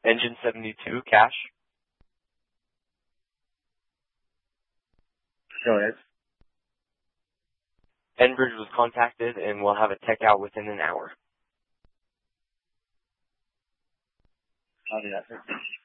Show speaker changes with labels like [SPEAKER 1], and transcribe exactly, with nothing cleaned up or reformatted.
[SPEAKER 1] Engine seventy-two, cache.
[SPEAKER 2] Go ahead.
[SPEAKER 1] Enbridge was contacted and will have a tech out within an hour.
[SPEAKER 2] Copy that, sir.